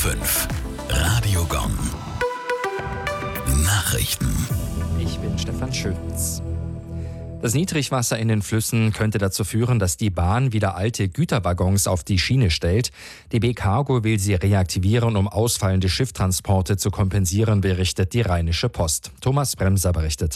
5. Radio Gong. Nachrichten. Ich bin Stefan Schütz. Das Niedrigwasser in den Flüssen könnte dazu führen, dass die Bahn wieder alte Güterwaggons auf die Schiene stellt. DB Cargo will sie reaktivieren, um ausfallende Schifftransporte zu kompensieren, berichtet die Rheinische Post. Thomas Bremser berichtet.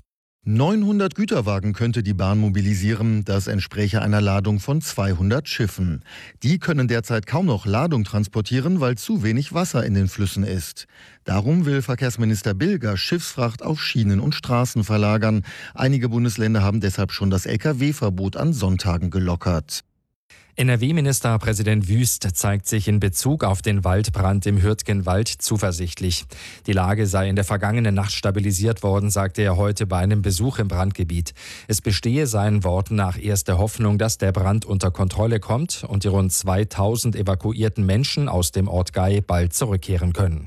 900 Güterwagen könnte die Bahn mobilisieren. Das entspräche einer Ladung von 200 Schiffen. Die können derzeit kaum noch Ladung transportieren, weil zu wenig Wasser in den Flüssen ist. Darum will Verkehrsminister Bilger Schiffsfracht auf Schienen und Straßen verlagern. Einige Bundesländer haben deshalb schon das Lkw-Verbot an Sonntagen gelockert. NRW-Ministerpräsident Wüst zeigt sich in Bezug auf den Waldbrand im Hürtgenwald zuversichtlich. Die Lage sei in der vergangenen Nacht stabilisiert worden, sagte er heute bei einem Besuch im Brandgebiet. Es bestehe seinen Worten nach erste Hoffnung, dass der Brand unter Kontrolle kommt und die rund 2000 evakuierten Menschen aus dem Ort Gay bald zurückkehren können.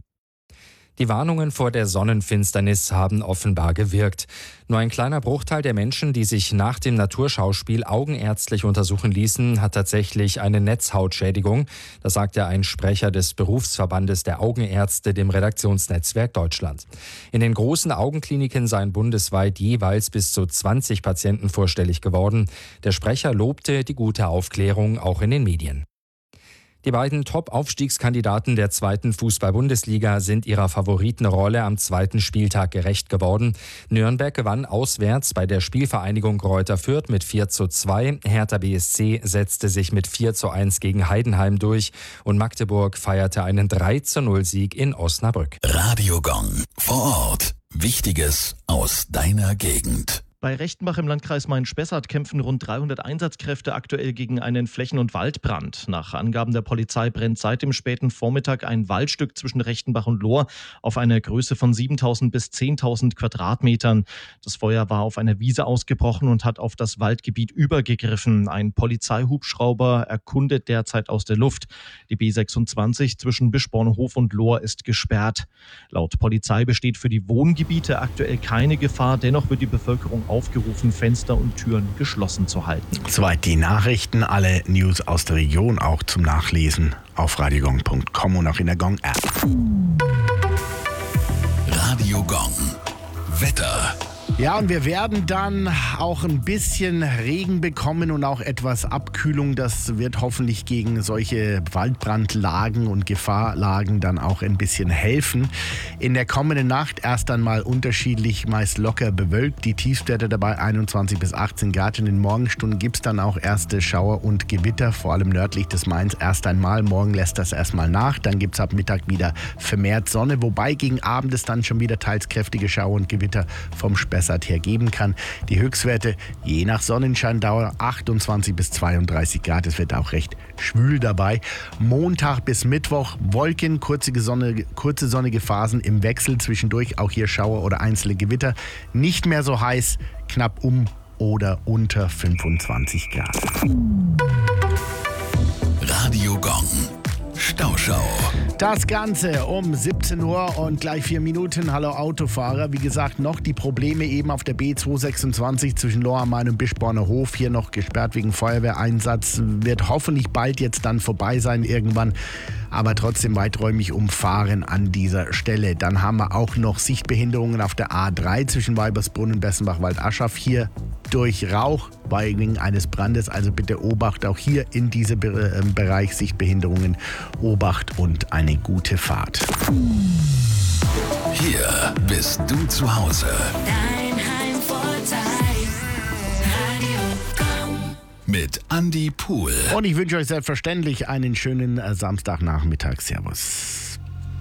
Die Warnungen vor der Sonnenfinsternis haben offenbar gewirkt. Nur ein kleiner Bruchteil der Menschen, die sich nach dem Naturschauspiel augenärztlich untersuchen ließen, hat tatsächlich eine Netzhautschädigung. Das sagte ein Sprecher des Berufsverbandes der Augenärzte dem Redaktionsnetzwerk Deutschland. In den großen Augenkliniken seien bundesweit jeweils bis zu 20 Patienten vorstellig geworden. Der Sprecher lobte die gute Aufklärung auch in den Medien. Die beiden Top-Aufstiegskandidaten der 2. Fußball-Bundesliga sind ihrer Favoritenrolle am 2. Spieltag gerecht geworden. Nürnberg gewann auswärts bei der Spielvereinigung Greuther Fürth mit 4:2. Hertha BSC setzte sich mit 4:1 gegen Heidenheim durch und Magdeburg feierte einen 3:0-Sieg in Osnabrück. Radio Gong. Vor Ort. Wichtiges aus deiner Gegend. Bei Rechtenbach im Landkreis Main-Spessart kämpfen rund 300 Einsatzkräfte aktuell gegen einen Flächen- und Waldbrand. Nach Angaben der Polizei brennt seit dem späten Vormittag ein Waldstück zwischen Rechtenbach und Lohr auf einer Größe von 7.000 bis 10.000 Quadratmetern. Das Feuer war auf einer Wiese ausgebrochen und hat auf das Waldgebiet übergegriffen. Ein Polizeihubschrauber erkundet derzeit aus der Luft. Die B26 zwischen Bischbornhof und Lohr ist gesperrt. Laut Polizei besteht für die Wohngebiete aktuell keine Gefahr. Dennoch wird die Bevölkerung aufgerufen, Fenster und Türen geschlossen zu halten. Soweit die Nachrichten, alle News aus der Region auch zum Nachlesen auf radiogong.com und auch in der Gong-App. Radio Gong. Wetter. Ja, und wir werden dann auch ein bisschen Regen bekommen und auch etwas Abkühlung. Das wird hoffentlich gegen solche Waldbrandlagen und Gefahrlagen dann auch ein bisschen helfen. In der kommenden Nacht erst einmal unterschiedlich, meist locker bewölkt. Die Tiefstwerte dabei 21 bis 18 Grad. In den Morgenstunden gibt es dann auch erste Schauer und Gewitter, vor allem nördlich des Mains erst einmal. Morgen lässt das erstmal nach. Dann gibt es ab Mittag wieder vermehrt Sonne, wobei gegen Abend es dann schon wieder teils kräftige Schauer und Gewitter vom Spessart her geben kann. Die Höchstwerte je nach Sonnenscheindauer 28 bis 32 Grad. Es wird auch recht schwül dabei. Montag bis Mittwoch Wolken, kurze sonnige Phasen im Wechsel. Zwischendurch auch hier Schauer oder einzelne Gewitter. Nicht mehr so heiß, knapp um oder unter 25 Grad. Radio Gong. Stauschau. Das Ganze um 17 Uhr und gleich 4 Minuten. Hallo Autofahrer. Wie gesagt, noch die Probleme eben auf der B226 zwischen Lohr am Main und Bischborner Hof. Hier noch gesperrt wegen Feuerwehreinsatz. Wird hoffentlich bald jetzt dann vorbei sein irgendwann. Aber trotzdem weiträumig umfahren an dieser Stelle. Dann haben wir auch noch Sichtbehinderungen auf der A3 zwischen Weibersbrunn und Bessenbach-Waldaschaf. Hier durch Rauch wegen eines Brandes. Also bitte Obacht auch hier in diesem Bereich Sichtbehinderungen. Obacht und eine gute Fahrt. Hier bist du zu Hause. Dein Heimvorteil. Radio Gong. Mit Andi Pohl. Und ich wünsche euch selbstverständlich einen schönen Samstagnachmittag. Servus.